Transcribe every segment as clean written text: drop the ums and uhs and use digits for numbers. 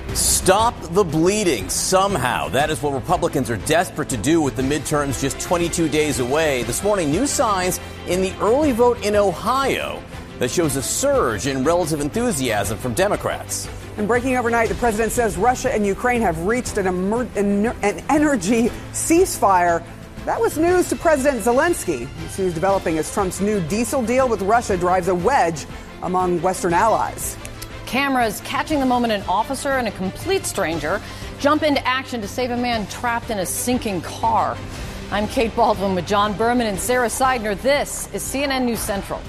Stop the bleeding somehow. That is what Republicans are desperate to do with the midterms just 22 days away. This morning, new signs in the early vote in Ohio that shows a surge in relative enthusiasm from Democrats. And breaking overnight, the president says Russia and Ukraine have reached an energy ceasefire. That was news to President Zelensky. This news developing as Trump's new diesel deal with Russia drives a wedge among Western allies. Cameras catching the moment an officer and a complete stranger jump into action to save a man trapped in a sinking car. I'm Kate Baldwin with John Berman and Sarah Seidner. This is CNN News Central.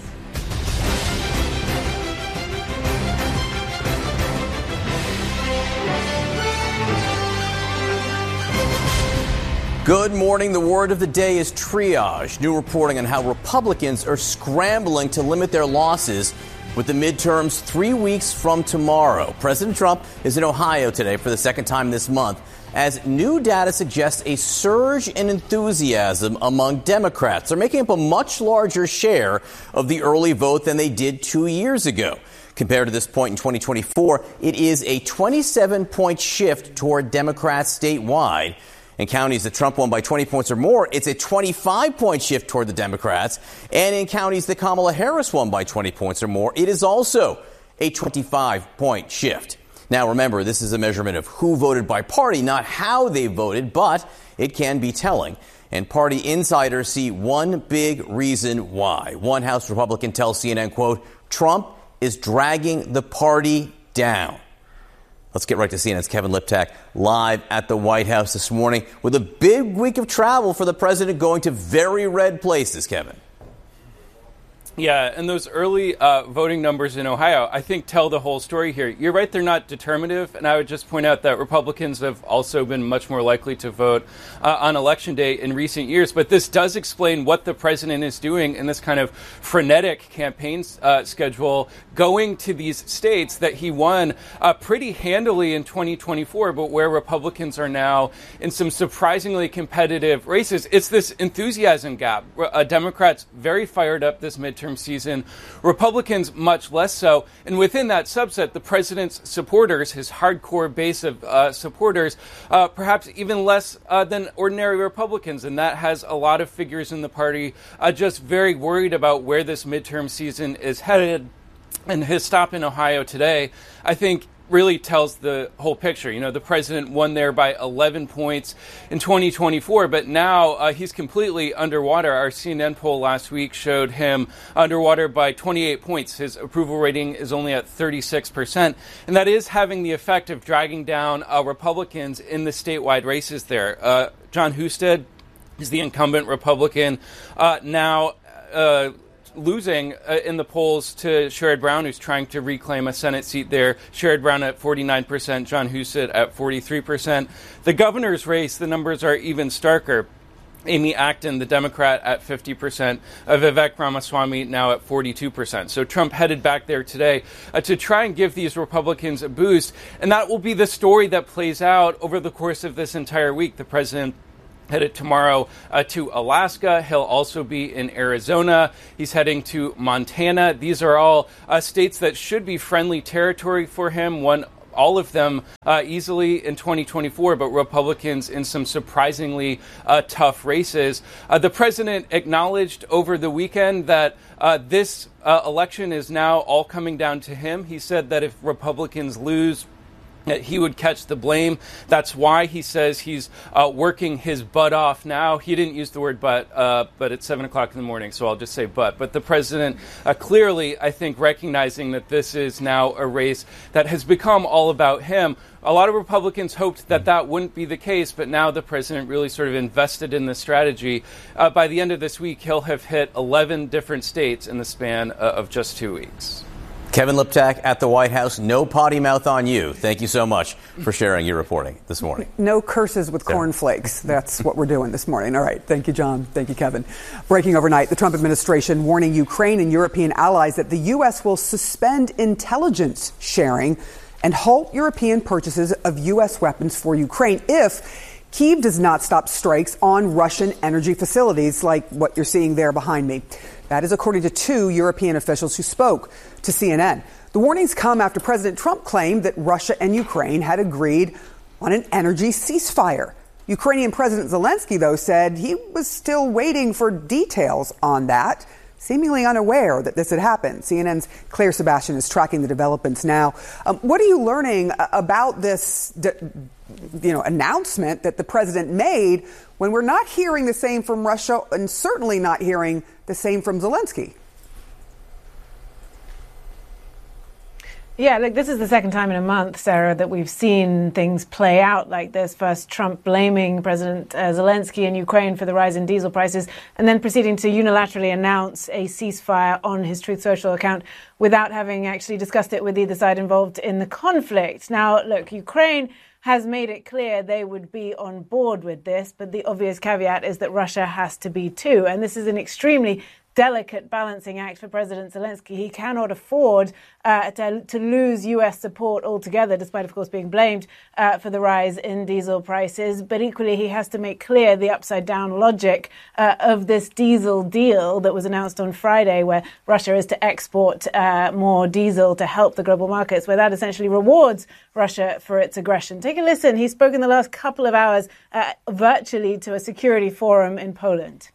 Good morning. The word of the day is triage. New reporting on how Republicans are scrambling to limit their losses with the midterms 3 weeks from tomorrow. President Trump is in Ohio today for the second time this month, as new data suggests a surge in enthusiasm among Democrats. They're making up a much larger share of the early vote than they did 2 years ago. Compared to this point in 2024, it is a 27-point shift toward Democrats statewide. In counties that Trump won by 20 points or more, it's a 25-point shift toward the Democrats. And in counties that Kamala Harris won by 20 points or more, it is also a 25-point shift. Now, remember, this is a measurement of who voted by party, not how they voted, but it can be telling. And party insiders see one big reason why. One House Republican tells CNN, quote, Trump is dragging the party down. Let's get right to CNN's Kevin Liptak live at the White House this morning with a big week of travel for the president, going to very red places, Kevin. Yeah, and those early voting numbers in Ohio, I think, tell the whole story here. You're right, they're not determinative, and I would just point out that Republicans have also been much more likely to vote on Election Day in recent years. But this does explain what the president is doing in this kind of frenetic campaign schedule, going to these states that he won pretty handily in 2024, but where Republicans are now in some surprisingly competitive races. It's this enthusiasm gap. Democrats very fired up this midterm season, Republicans much less so. And within that subset, the president's supporters, his hardcore base of supporters, perhaps even less than ordinary Republicans. And that has a lot of figures in the party just very worried about where this midterm season is headed. And his stop in Ohio today, I think, really tells the whole picture. You know, the president won there by 11 points in 2024, but now he's completely underwater. Our CNN poll last week showed him underwater by 28 points. His approval rating is only at 36%, and that is having the effect of dragging down Republicans in the statewide races there. Jon Husted is the incumbent Republican now losing in the polls to Sherrod Brown, who's trying to reclaim a Senate seat there. Sherrod Brown at 49%, Jon Husted at 43%. The governor's race, the numbers are even starker. Amy Acton, the Democrat, at 50%. Vivek Ramaswamy now at 42%. So Trump headed back there today to try and give these Republicans a boost. And that will be the story that plays out over the course of this entire week. The president headed tomorrow to Alaska. He'll also be in Arizona. He's heading to Montana. These are all states that should be friendly territory for him. Won all of them easily in 2024, but Republicans in some surprisingly tough races. The president acknowledged over the weekend that this election is now all coming down to him. He said that if Republicans lose, he would catch the blame. That's why he says he's working his butt off now. He didn't use the word but it's 7 o'clock in the morning, so I'll just say but. But the president clearly, I think, recognizing that this is now a race that has become all about him. A lot of Republicans hoped that that wouldn't be the case, but now the president really sort of invested in this strategy. By the end of this week, he'll have hit 11 different states in the span of just 2 weeks. Kevin Liptak at the White House. No potty mouth on you. Thank you so much for sharing your reporting this morning. No curses with cornflakes. That's what we're doing this morning. All right. Thank you, John. Thank you, Kevin. Breaking overnight, the Trump administration warning Ukraine and European allies that the U.S. will suspend intelligence sharing and halt European purchases of U.S. weapons for Ukraine if Kyiv does not stop strikes on Russian energy facilities like what you're seeing there behind me. That is according to two European officials who spoke to CNN. The warnings come after President Trump claimed that Russia and Ukraine had agreed on an energy ceasefire. Ukrainian President Zelensky, though, said he was still waiting for details on that, seemingly unaware that this had happened. CNN's Claire Sebastian is tracking the developments now. What are you learning about this announcement that the president made when we're not hearing the same from Russia and certainly not hearing the same from Zelensky? Yeah, look, this is the second time in a month, Sarah, that we've seen things play out like this. First, Trump blaming President Zelensky in Ukraine for the rise in diesel prices, and then proceeding to unilaterally announce a ceasefire on his Truth Social account without having actually discussed it with either side involved in the conflict. Now, look, Ukraine has made it clear they would be on board with this, but the obvious caveat is that Russia has to be too. And this is an extremely delicate balancing act for President Zelensky. He cannot afford to lose U.S. support altogether, despite, of course, being blamed for the rise in diesel prices. But equally, he has to make clear the upside-down logic of this diesel deal that was announced on Friday, where Russia is to export more diesel to help the global markets, where that essentially rewards Russia for its aggression. Take a listen. He spoke in the last couple of hours virtually to a security forum in Poland.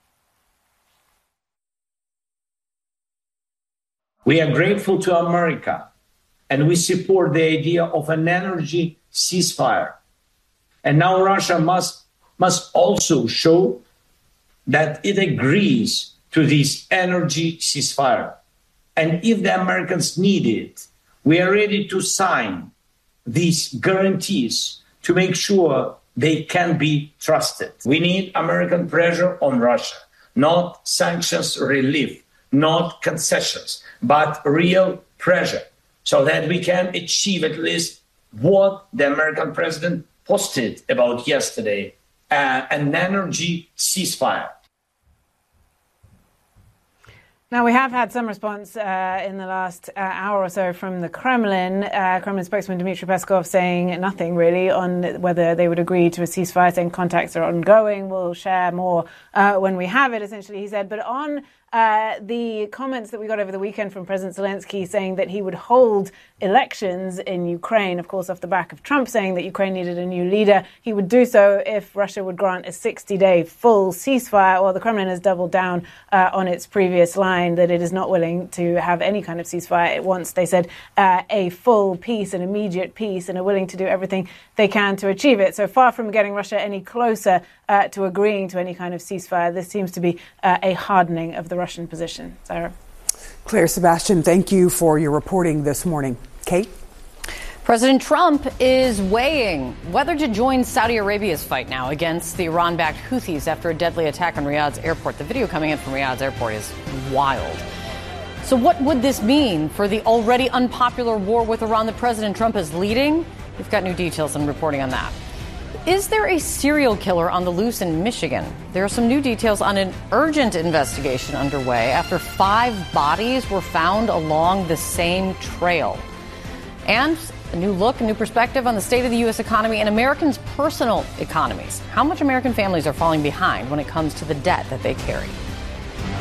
We are grateful to America, and we support the idea of an energy ceasefire. And now Russia must also show that it agrees to this energy ceasefire. And if the Americans need it, we are ready to sign these guarantees to make sure they can be trusted. We need American pressure on Russia, not sanctions relief, not concessions, but real pressure, so that we can achieve at least what the American president posted about yesterday, an energy ceasefire. Now, we have had some response in the last hour or so from the Kremlin. Kremlin spokesman Dmitry Peskov saying nothing really on whether they would agree to a ceasefire, saying contacts are ongoing. We'll share more when we have it, essentially, he said. But on the comments that we got over the weekend from President Zelensky saying that he would hold elections in Ukraine, of course, off the back of Trump saying that Ukraine needed a new leader, he would do so if Russia would grant a 60-day full ceasefire. Well, the Kremlin has doubled down on its previous line that it is not willing to have any kind of ceasefire. It wants, they said, a full peace, an immediate peace, and are willing to do everything they can to achieve it. So far from getting Russia any closer to agreeing to any kind of ceasefire, this seems to be a hardening of the Russian position. Sarah. Claire Sebastian, thank you for your reporting this morning. Kate? President Trump is weighing whether to join Saudi Arabia's fight now against the Iran-backed Houthis after a deadly attack on Riyadh's airport. The video coming in from Riyadh's airport is wild. So what would this mean for the already unpopular war with Iran that President Trump is leading? We've got new details and reporting on that. Is there a serial killer on the loose in Michigan? There are some new details on an urgent investigation underway after 5 bodies were found along the same trail. And a new look, a new perspective on the state of the U.S. economy and Americans' personal economies. How much American families are falling behind when it comes to the debt that they carry.